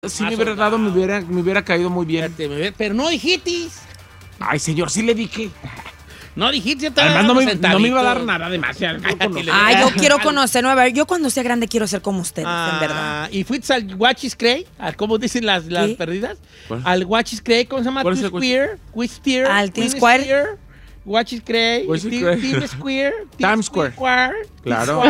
Si me hubiera dado, me hubiera caído muy bien. Pero no dijiste. Ay, señor, sí le dije. No dijiste. Además, no me iba a dar nada de más. Ay, yo quiero conocer. A ver, yo cuando sea grande quiero ser como ustedes, en verdad. ¿Y fuiste al Guachis Cray? ¿Cómo dicen las perdidas? ¿Cuál? Al Guachis Cray, ¿cómo se llama? ¿Cuál es el Al Teen Square. Guachis Cray. Times Square. Times Square. Claro.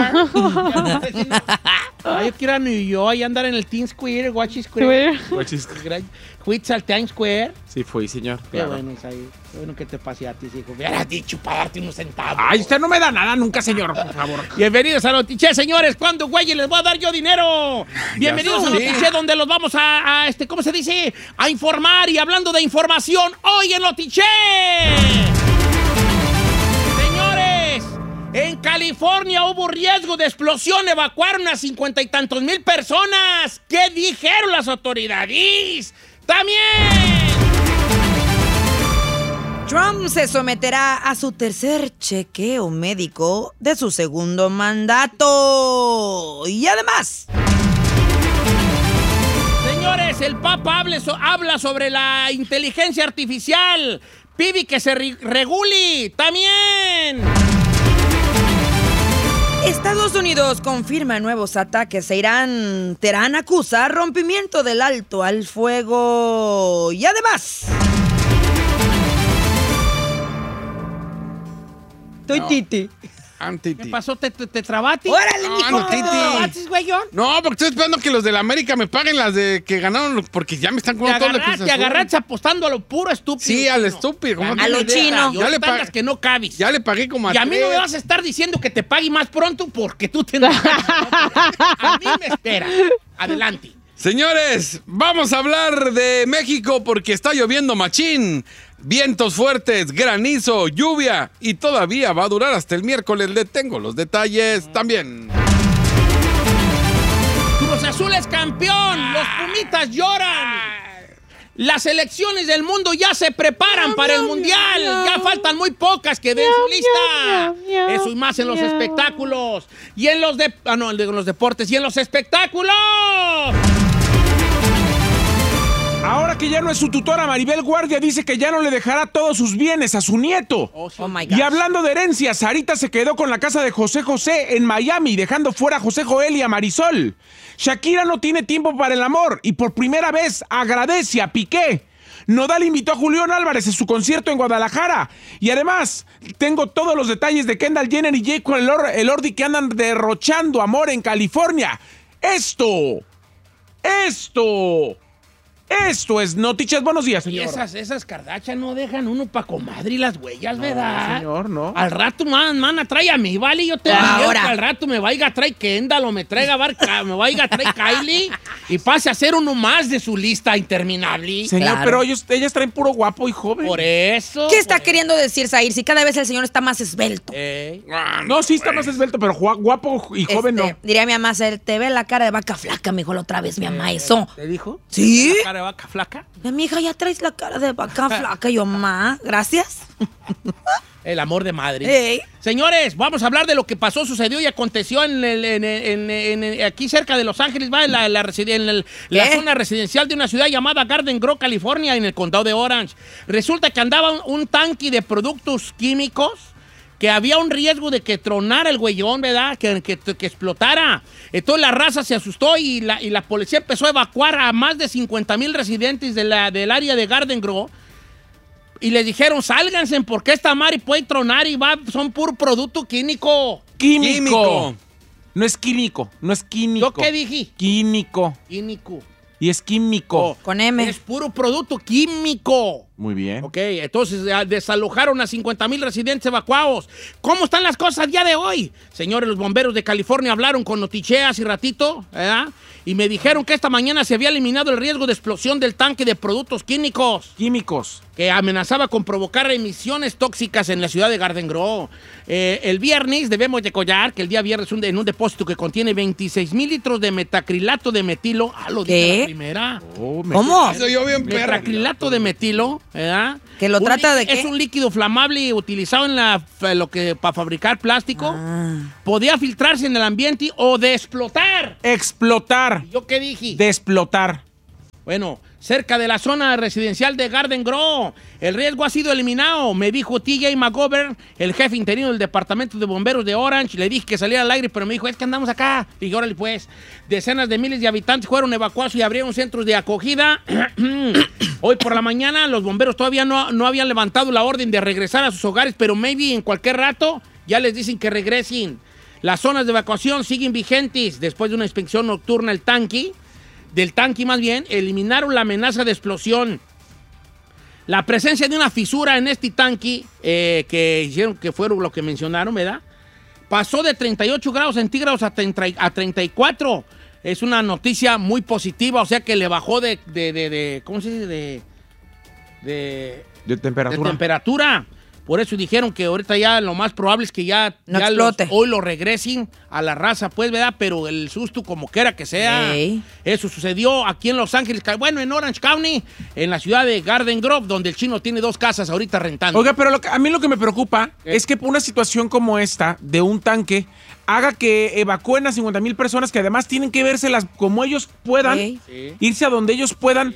Yo quiero ir a New York y andar en el Teen Square, Guachis Square. ¿Fuiste al Times Square? Sí, fui, señor. Qué bueno, Isaí. Qué bueno que te pase a ti, hijo. Me hubieras dicho para darte unos centavos. Ay, usted no me da nada nunca, señor, por favor. Bienvenidos a Notiche, señores. ¿Cuándo, güey, les voy a dar yo dinero? Bienvenidos a Notiche, donde los vamos a ¿cómo se dice? A informar. Y hablando de información, hoy en Notiche. Señores, en California hubo riesgo de explosión. Evacuaron a 50 y tantos mil personas. ¿Qué dijeron las autoridades? También. Trump se someterá a su tercer chequeo médico de su segundo mandato. Y además... Señores, el Papa habla sobre la inteligencia artificial. Pide que se regule. También. Estados Unidos confirma nuevos ataques a Irán. Teherán acusa rompimiento del alto al fuego. Y además... Titi. ¿Qué pasó? ¿Te trabaste? ¡Órale, mijo! Titi. ¿Te trabaste, güeyón? No, porque estoy esperando que los de la América me paguen las de que ganaron, porque ya me están cobrando todo lo que Te agarraste apostando a lo puro estúpido. Sí, al estúpido. A lo chino. Ya le pagas que no cabes. Ya le pagué como a Y a mí no me vas a estar diciendo que te pague más pronto porque tú te... A mí me espera. Adelante. Señores, vamos a hablar de México porque está lloviendo machín. Vientos fuertes, granizo, lluvia y todavía va a durar hasta el miércoles. Le tengo los detalles también. Cruz Azul es campeón. Los Pumitas lloran. Las selecciones del mundo ya se preparan para el Mundial. Ya faltan muy pocas que den su lista. Eso y más en los espectáculos. Y en los los deportes. Y en los espectáculos. Ahora que ya no es su tutora, Maribel Guardia dice que ya no le dejará todos sus bienes a su nieto. Oh my God. Y hablando de herencias, Sarita se quedó con la casa de José José en Miami, dejando fuera a José Joel y a Marisol. Shakira no tiene tiempo para el amor y por primera vez agradece a Piqué. Nodal invitó a Julián Álvarez a su concierto en Guadalajara. Y además, tengo todos los detalles de Kendall Jenner y Jake Elordi que andan derrochando amor en California. Esto es Noticias. Buenos días, señor. Y esas Kardashian no dejan uno pa' comadre y las huellas, ¿verdad? Señor, no. Al rato, mana, trae a mí, ¿vale? Yo te digo que al rato me vaya a traer Kendall o me vaya a traer Kylie y pase a ser uno más de su lista interminable. Señor, Claro. pero ellas traen puro guapo y joven. Por eso. ¿Qué está queriendo decir, Zahir? Si cada vez el señor está más esbelto. No, sí está más esbelto, pero guapo y joven no. Diría mi mamá, te ve la cara de vaca flaca, me dijo la otra vez mi mamá eso. ¿Te dijo? ¿Sí? ¿La cara de vaca flaca? Mi hija, ya traes la cara de vaca flaca. Y yo, mamá, gracias. El amor de madre. Ey. Señores, vamos a hablar de lo que pasó, sucedió y aconteció aquí cerca de Los Ángeles, va en la zona residencial de una ciudad llamada Garden Grove, California, en el condado de Orange. Resulta que andaba un tanque de productos químicos, que había un riesgo de que tronara el güeyón, ¿verdad? Que explotara. Entonces la raza se asustó y la policía empezó a evacuar a más de 50,000 residentes del área de Garden Grove. Y les dijeron, sálganse porque esta madre puede tronar y son puro producto químico. Químico. No es químico. ¿Yo qué dije? Químico. Químico. Y es químico. Con M. Es puro producto químico. Muy bien. Ok, entonces desalojaron a 50,000 residentes evacuados. ¿Cómo están las cosas al día de hoy? Señores, los bomberos de California hablaron con Notiche hace ratito, ¿verdad? Y me dijeron que esta mañana se había eliminado el riesgo de explosión del tanque de productos químicos que amenazaba con provocar emisiones tóxicas en la ciudad de Garden Grove. El viernes debemos recordar que el día viernes en un depósito que contiene 26,000 litros de metacrilato de metilo. Lo dije la primera. ¿Cómo? Eso yo bien perra. Metacrilato de metilo, ¿verdad? ¿Que lo trata de qué? Es un líquido flamable utilizado para fabricar plástico. Podía filtrarse en el ambiente o de explotar. Explotar. ¿Yo qué dije? De explotar. Bueno, cerca de la zona residencial de Garden Grove, el riesgo ha sido eliminado, me dijo TJ McGovern, el jefe interino del Departamento de Bomberos de Orange. Le dije que saliera al aire, pero me dijo, es que andamos acá. Y dije, órale pues. Decenas de miles de habitantes fueron evacuados y abrieron centros de acogida. Hoy por la mañana los bomberos todavía no habían levantado la orden de regresar a sus hogares, pero maybe en cualquier rato ya les dicen que regresen. Las zonas de evacuación siguen vigentes. Después de una inspección nocturna del tanque más bien, eliminaron la amenaza de explosión. La presencia de una fisura en este tanque, que hicieron que fueron lo que mencionaron, ¿verdad? Pasó de 38 grados centígrados a 34. Es una noticia muy positiva, o sea que le bajó de ¿cómo se dice? De temperatura. Por eso dijeron que ahorita ya lo más probable es que ya hoy lo regresen a la raza, pues, ¿verdad? Pero el susto, como quiera que sea, eso sucedió aquí en Los Ángeles, bueno, en Orange County, en la ciudad de Garden Grove, donde el chino tiene 2 casas ahorita rentando. Oiga, pero a mí lo que me preocupa es que una situación como esta, de un tanque, haga que evacúen a 50,000 personas que además tienen que vérselas como ellos puedan, irse a donde ellos puedan.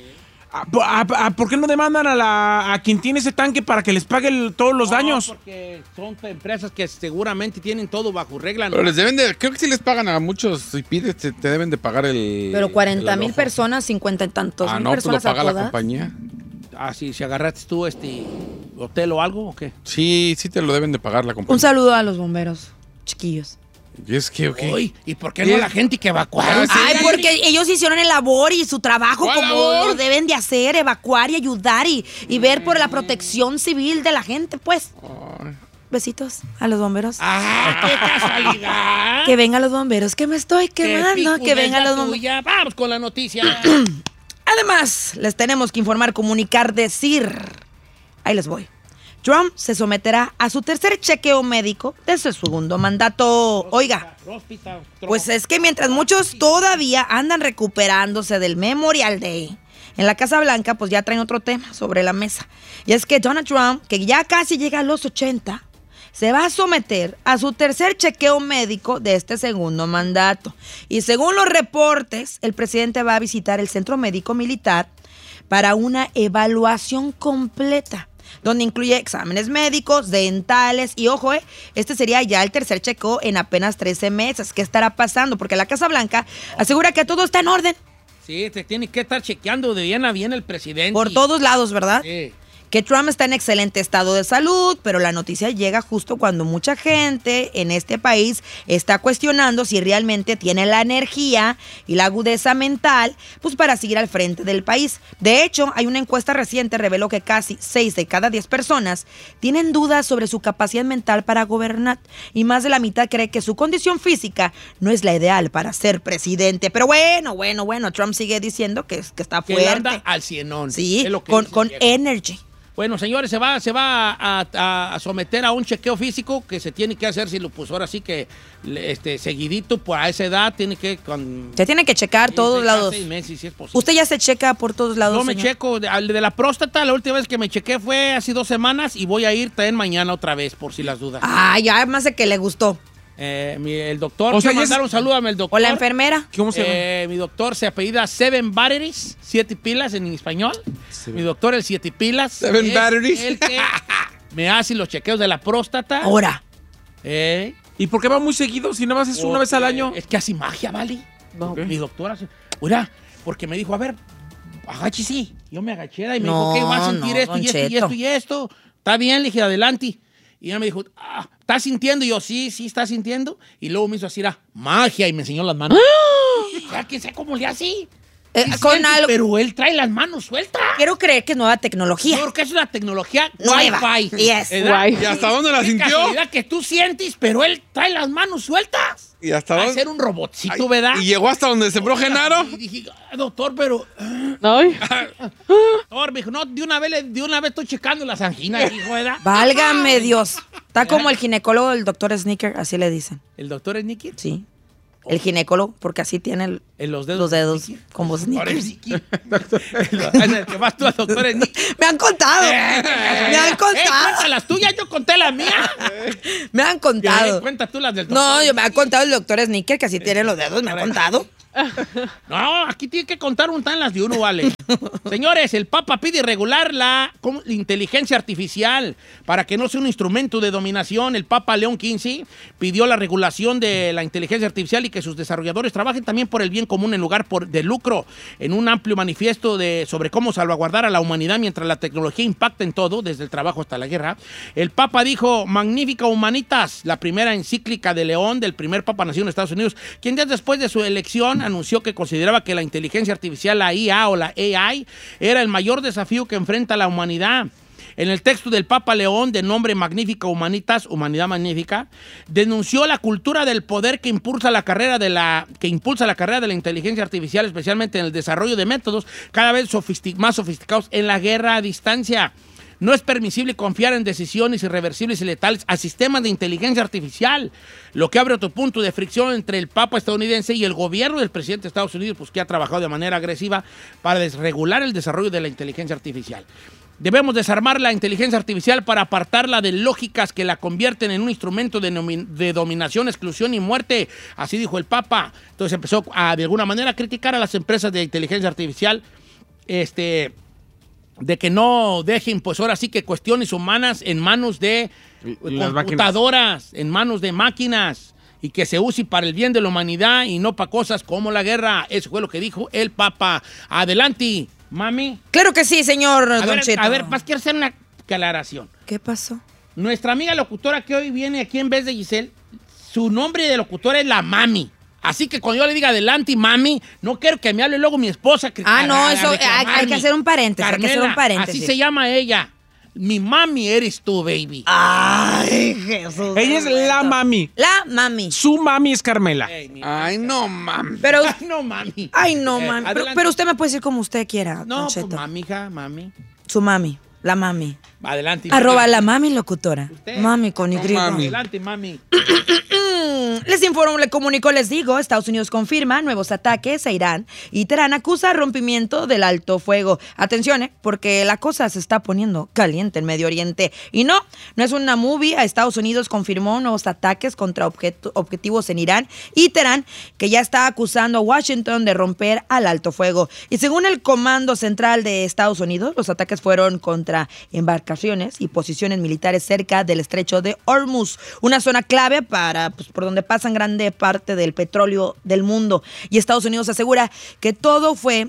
¿Por qué no demandan a quien tiene ese tanque para que les pague todos los daños? Porque son empresas que seguramente tienen todo bajo regla, ¿no? Pero les deben creo que si les pagan a muchos, si pides, te deben de pagar el... Pero 40,000 personas, 50 y tantos mil personas pues lo paga a todas. la compañía. Ah, sí, si agarraste tú hotel o algo, ¿o qué? Sí te lo deben de pagar la compañía. Un saludo a los bomberos, chiquillos. ¿Y es que okay? Uy, ¿y por qué no la gente que evacuaron? Ay, porque ellos hicieron el labor y su trabajo como labor? lo deben de hacer, evacuar y ayudar y ver por la protección civil de la gente, pues. Besitos a los bomberos. ¡Ah, qué casualidad! Que vengan los bomberos, que me estoy quemando. Que vengan los bomberos. Vamos con la noticia. Además, les tenemos que informar, comunicar, decir. Ahí les voy. Trump se someterá a su tercer chequeo médico de su segundo mandato. Oiga, pues es que mientras muchos todavía andan recuperándose del Memorial Day, en la Casa Blanca pues ya traen otro tema sobre la mesa. Y es que Donald Trump, que ya casi llega a los 80, se va a someter a su tercer chequeo médico de este segundo mandato. Y según los reportes, el presidente va a visitar el Centro Médico Militar para una evaluación completa, donde incluye exámenes médicos, dentales y, ojo, este sería ya el tercer chequeo en apenas 13 meses. ¿Qué estará pasando? Porque la Casa Blanca asegura que todo está en orden. Sí, te tiene que estar chequeando de bien a bien el presidente. Por todos lados, ¿verdad? Sí. Que Trump está en excelente estado de salud, pero la noticia llega justo cuando mucha gente en este país está cuestionando si realmente tiene la energía y la agudeza mental pues para seguir al frente del país. De hecho, hay una encuesta reciente reveló que casi 6 de cada 10 personas tienen dudas sobre su capacidad mental para gobernar y más de la mitad cree que su condición física no es la ideal para ser presidente. Pero bueno, Trump sigue diciendo que está fuerte. Que anda al cienón. Sí, es lo que con energy. Bueno, señores, se va a someter a un chequeo físico que se tiene que hacer, si lo puso ahora sí que seguidito, pues a esa edad tiene que... Se tiene que checar todos lados. 6 meses, si es posible. ¿Usted ya se checa por todos lados, Yo me señor? checo, de la próstata, la última vez que me chequé fue hace 2 semanas y voy a ir también mañana otra vez, por si las dudas. Ah, ya más de que le gustó. El doctor, o sea, quiero mandar un saludo a el doctor. ¿O la enfermera? ¿Cómo se llama? Mi doctor se apellida Seven Batteries, 7 pilas en español. Mi doctor, el 7 pilas. Seven Batteries. El que me hace los chequeos de la próstata. Ahora. ¿Y por qué va muy seguido si nada más es una vez al año? Es que hace magia, ¿vale? Okay. Mi doctor hace... Mira, porque me dijo, a ver, agáchese. Yo me agaché y me dijo, ¿qué va a sentir esto y esto y esto y esto? Está bien, le dije, adelante. Y ella me dijo, ¿estás sintiendo? Y yo, sí, está sintiendo. Y luego me hizo así, magia, y me enseñó las manos. Ya, quién sabe cómo le hace. Con algo. Pero él trae las manos sueltas. Quiero creer que es nueva tecnología. Yo creo que es una tecnología nueva. Wi-Fi. Yes. ¿Y hasta dónde la sintió? Casualidad que tú sientes, pero él trae las manos sueltas. ¿Y hasta dónde? Va a ser un robotcito, ¿verdad? ¿Y llegó hasta donde sembró Genaro? Y dije, doctor, pero... Ay. Doctor, me dijo, no, de una vez estoy checando las anginas, hijo, ¿verdad? Válgame Dios. Está como el ginecólogo del doctor Sneaker, así le dicen. ¿El doctor es Nicky? Sí. El ginecólogo, porque así tiene los dedos como Doctor Sneakers. es Nicky. El que vas tú al doctor es Nicky. Me han contado. Me han contado. Cuenta las tuyas, yo conté la mía. Me han contado. Cuenta tú las del doctor. No, me ha contado el doctor Sneaker, que así tiene los dedos. Me ha contado. No, aquí tiene que contar un tan las de uno, vale. Señores, el Papa pide regular la inteligencia artificial para que no sea un instrumento de dominación. El Papa León XV pidió la regulación de la inteligencia artificial y que sus desarrolladores trabajen también por el bien común en lugar de lucro. En un amplio manifiesto sobre cómo salvaguardar a la humanidad mientras la tecnología impacta en todo, desde el trabajo hasta la guerra, el Papa dijo: Magnifica Humanitas, la primera encíclica de León, del primer Papa nacido en Estados Unidos, quien días después de su elección anunció que consideraba que la inteligencia artificial, la IA o la AI, era el mayor desafío que enfrenta la humanidad. En el texto del Papa León, de nombre Magnifica Humanitas, Humanidad Magnífica, denunció la cultura del poder que impulsa la carrera de la inteligencia artificial, especialmente en el desarrollo de métodos cada vez más sofisticados en la guerra a distancia. No es permisible confiar en decisiones irreversibles y letales a sistemas de inteligencia artificial, lo que abre otro punto de fricción entre el Papa estadounidense y el gobierno del presidente de Estados Unidos, pues, que ha trabajado de manera agresiva para desregular el desarrollo de la inteligencia artificial. Debemos desarmar la inteligencia artificial para apartarla de lógicas que la convierten en un instrumento de dominación, exclusión y muerte. Así dijo el Papa. Entonces empezó de alguna manera a criticar a las empresas de inteligencia artificial, de que no dejen, pues ahora sí, que cuestiones humanas en manos de computadoras, en manos de máquinas, y que se use para el bien de la humanidad y no para cosas como la guerra. Eso fue lo que dijo el Papa. Adelante, mami. Claro que sí, señor Don Cheto. A ver, quiero hacer una aclaración. ¿Qué pasó? Nuestra amiga locutora que hoy viene aquí en vez de Giselle, su nombre de locutora es la Mami. Así que cuando yo le diga adelante, mami, no quiero que me hable luego mi esposa. No, eso hay que hacer un paréntesis. Carmela, hay que hacer un paréntesis. Así se llama ella. Mi mami eres tú, baby. Ay, Jesús. Ella es la mami. La mami. Su mami es Carmela. Ay, no, mami. Pero, no, mami. Ay, no, mami. Pero usted me puede decir como usted quiera, No, Don Cheto. pues mami, hija, mami. Su mami. La mami. Adelante. @ la mami locutora. Usted. Mami con Y. mami. Adelante, mami. Les informo, le comunico, les digo, Estados Unidos confirma nuevos ataques a Irán y Teherán acusa rompimiento del alto fuego. Atención, porque la cosa se está poniendo caliente en Medio Oriente. Y no es una movie. Estados Unidos confirmó nuevos ataques contra objetivos en Irán y Teherán, que ya está acusando a Washington de romper al alto fuego. Y según el Comando Central de Estados Unidos, los ataques fueron contra embarcaciones y posiciones militares cerca del estrecho de Hormuz, una zona clave por donde pasan grande parte del petróleo del mundo. Y Estados Unidos asegura que todo fue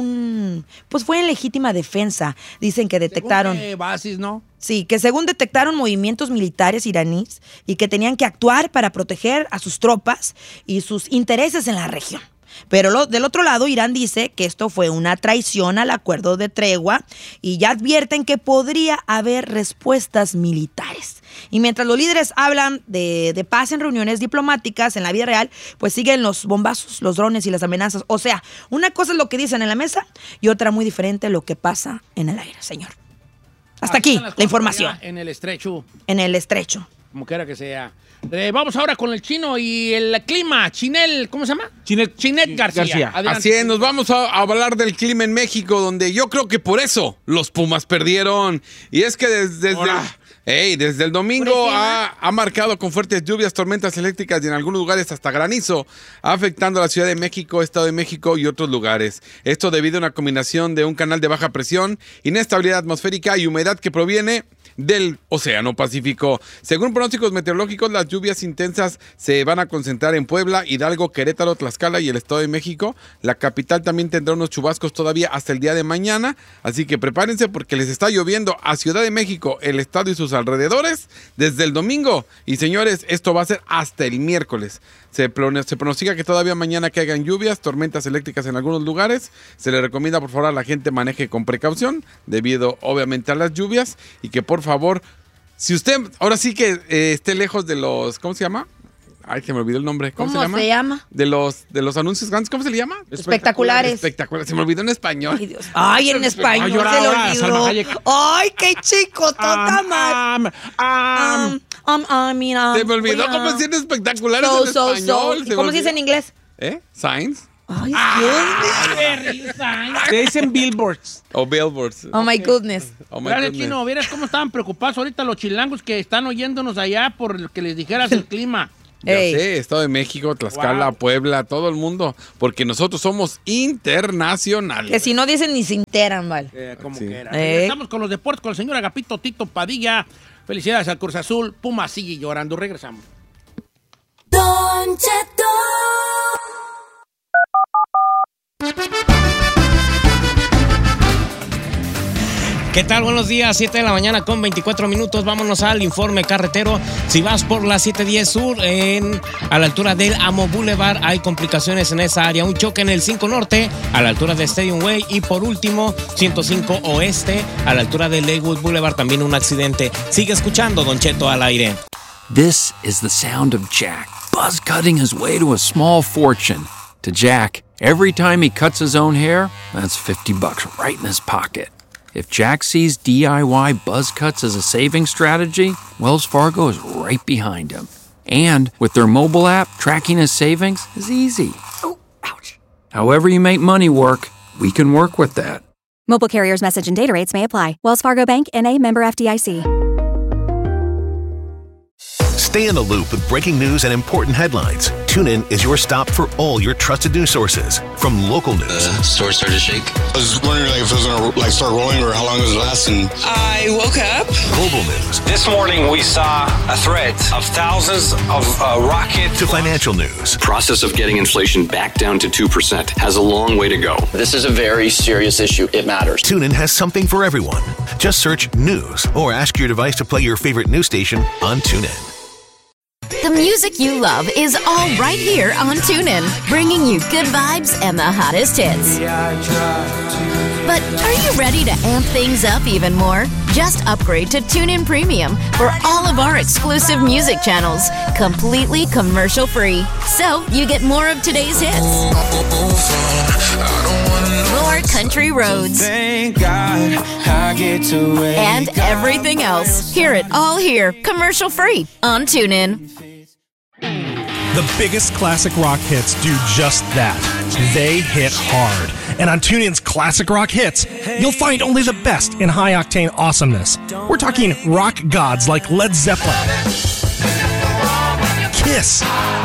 fue en legítima defensa. Dicen que detectaron... bases, ¿no? Sí, que según detectaron movimientos militares iraníes y que tenían que actuar para proteger a sus tropas y sus intereses en la región. Pero del otro lado, Irán dice que esto fue una traición al acuerdo de tregua y ya advierten que podría haber respuestas militares. Y mientras los líderes hablan de paz en reuniones diplomáticas en la vida real, pues siguen los bombazos, los drones y las amenazas. O sea, una cosa es lo que dicen en la mesa y otra muy diferente lo que pasa en el aire, señor. Hasta aquí la información. En el estrecho. En el estrecho. Como quiera que sea. Vamos ahora con el chino y el clima. Chinel, ¿cómo se llama? Chinet García. Así es, nos vamos a hablar del clima en México, donde yo creo que por eso los Pumas perdieron. Y es que desde el domingo ha marcado con fuertes lluvias, tormentas eléctricas y en algunos lugares hasta granizo, afectando a la Ciudad de México, Estado de México y otros lugares. Esto debido a una combinación de un canal de baja presión, inestabilidad atmosférica y humedad que proviene del Océano Pacífico. Según pronósticos meteorológicos, las lluvias intensas se van a concentrar en Puebla, Hidalgo, Querétaro, Tlaxcala y el Estado de México. La capital también tendrá unos chubascos todavía hasta el día de mañana, así que prepárense porque les está lloviendo a Ciudad de México, el estado y sus alrededores desde el domingo. Y señores, esto va a ser hasta el miércoles. Se pronostica que todavía mañana caigan lluvias, tormentas eléctricas en algunos lugares. Se le recomienda, por favor, a la gente maneje con precaución, debido obviamente a las lluvias. Y que, por favor, si usted ahora sí que esté lejos de los... ¿Cómo se llama? Ay, se me olvidó el nombre. ¿Cómo se llama? De los anuncios grandes, ¿cómo se le llama? Espectaculares. Espectaculares. Se me olvidó en español. Ay, Dios. Ay, en español se le olvidó. Ay, qué chico, tonta madre. Se me olvidó cómo decir espectaculares en español. ¿Cómo se dice en inglés? Signs. Ay, Dios. Se dicen billboards. O billboards. Oh, my goodness. Gracias, Chino. ¿Vieras cómo estaban preocupados ahorita los chilangos que están oyéndonos allá por lo que les dijeras el clima? Ya sé, Estado de México, Tlaxcala, Puebla, todo el mundo. Porque nosotros somos internacionales. Que si no dicen ni se enteran, ¿vale? Como quiera. Estamos con los deportes con el señor Agapito Tito Padilla. Felicidades al Cruz Azul. Puma sigue llorando. Regresamos. Don Cheto. ¿Qué tal? Buenos días, 7 de la mañana con 24 minutos. Vámonos al informe carretero. Si vas por la 710 Sur, a la altura del Amo Boulevard, hay complicaciones en esa área. Un choque en el 5 Norte, a la altura de Stadium Way. Y por último, 105 Oeste, a la altura de Lakewood Boulevard, también un accidente. Sigue escuchando, Don Cheto al aire. This is the sound of Jack, buzz cutting his way to a small fortune. To Jack, every time he cuts his own hair, that's $50 right in his pocket. If Jack sees DIY buzz cuts as a saving strategy, Wells Fargo is right behind him. And with their mobile app, tracking his savings is easy. Oh, ouch. However you make money work, we can work with that. Mobile carriers' message and data rates may apply. Wells Fargo Bank, N.A., member FDIC. Stay in the loop with breaking news and important headlines. TuneIn is your stop for all your trusted news sources. From local news. The store started to shake. I was wondering if it was going to start rolling or how long it was lasting. I woke up. Global news. This morning we saw a threat of thousands of rockets. To financial news. Process of getting inflation back down to 2% has a long way to go. This is a very serious issue. It matters. TuneIn has something for everyone. Just search news or ask your device to play your favorite news station on TuneIn. The music you love is all right here on TuneIn, bringing you good vibes and the hottest hits. But are you ready to amp things up even more? Just upgrade to TuneIn Premium for all of our exclusive music channels, completely commercial-free. So you get more of today's hits, more country roads, thank God I get to wake and everything else. Hear it all here, commercial-free on TuneIn. The biggest classic rock hits do just that. They hit hard. And on TuneIn's Classic Rock Hits, you'll find only the best in high-octane awesomeness. We're talking rock gods like Led Zeppelin, Kiss,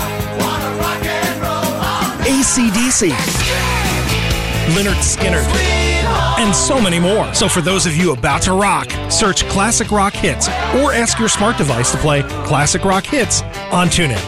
AC/DC, Lynyrd Skynyrd, and so many more. So for those of you about to rock, search Classic Rock Hits or ask your smart device to play Classic Rock Hits on TuneIn.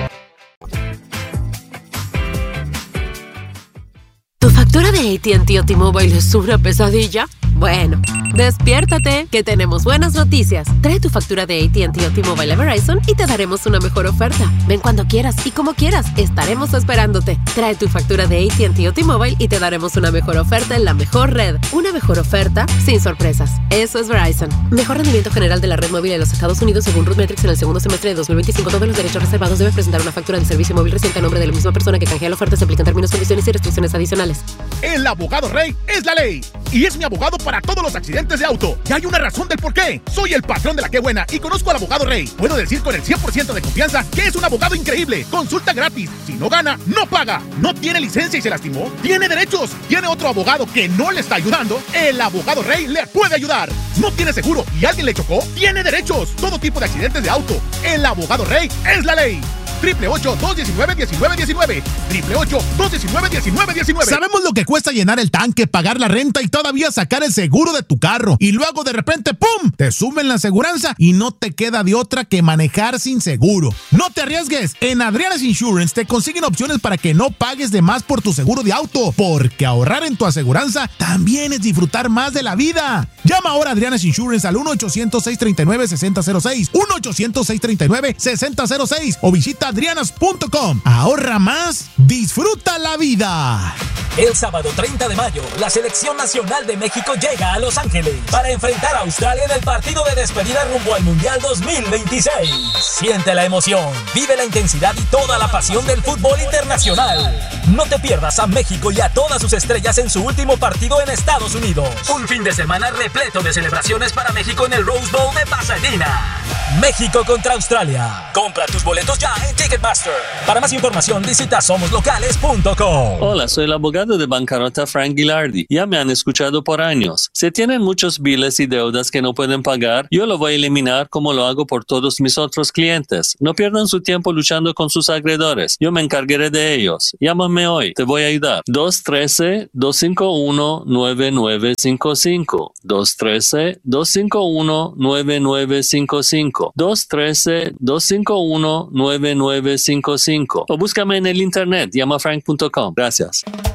¿Tu factura de AT&T o T-Mobile es una pesadilla? Bueno, despiértate, que tenemos buenas noticias. Trae tu factura de AT&T o T-Mobile a Verizon y te daremos una mejor oferta. Ven cuando quieras y como quieras, estaremos esperándote. Trae tu factura de AT&T o T-Mobile y te daremos una mejor oferta en la mejor red. Una mejor oferta sin sorpresas. Eso es Verizon. Mejor rendimiento general de la red móvil en los Estados Unidos según RootMetrics en el segundo semestre de 2025. Todos los derechos reservados deben presentar una factura de servicio móvil reciente a nombre de la misma persona que canjea la oferta. Se aplican términos, condiciones y restricciones adicionales. El abogado Rey es la ley. Y es mi abogado para todos los accidentes de auto. Y hay una razón del por qué. Soy el patrón de la Qué Buena y conozco al abogado Rey. Puedo decir con el 100% de confianza que es un abogado increíble. Consulta gratis. Si no gana, no paga. No tiene licencia y se lastimó. Tiene derechos. Tiene otro abogado que no le está ayudando. El abogado Rey le puede ayudar. No tiene seguro y alguien le chocó. Tiene derechos. Todo tipo de accidentes de auto. El abogado Rey es la ley. 888-219-1919. 888-219-1919. Sabemos lo que cuesta llenar el tanque, pagar la renta y todavía sacar el seguro de tu carro. Y luego de repente, ¡pum!, te suben la aseguranza y no te queda de otra que manejar sin seguro. No te arriesgues. En Adriana's Insurance te consiguen opciones para que no pagues de más por tu seguro de auto. Porque ahorrar en tu aseguranza también es disfrutar más de la vida. Llama ahora a Adriana's Insurance al 1-800-639-6006. 1-800-639-6006 o visita adrianas.com. Ahorra más, disfruta la vida. El sábado 30 de mayo, la Selección Nacional de México llega a Los Ángeles para enfrentar a Australia en el partido de despedida rumbo al Mundial 2026. Siente la emoción, vive la intensidad y toda la pasión del fútbol internacional. No te pierdas a México y a todas sus estrellas en su último partido en Estados Unidos. Un fin de semana repleto de celebraciones para México en el Rose Bowl de Pasadena. México contra Australia. Compra tus boletos ya en Ticketmaster. Para más información visita somoslocales.com. Hola, soy el abogado de bancarrota Frank Gilardi. Ya me han escuchado por años. Si tienen muchos biles y deudas que no pueden pagar, yo lo voy a eliminar como lo hago por todos mis otros clientes. No pierdan su tiempo luchando con sus acreedores. Yo me encargaré de ellos. Llámame hoy. Te voy a ayudar. 213-251-9955. 213-251-9955. 213-251-9955. O búscame en el internet. Llama frank.com. Gracias.